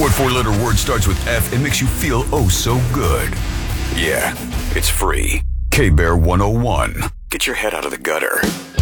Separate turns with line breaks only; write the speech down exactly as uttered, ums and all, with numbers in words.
short four-letter word starts with F and makes you feel oh so good. Yeah, it's free. K-Bear one oh one. Get your head out of the gutter.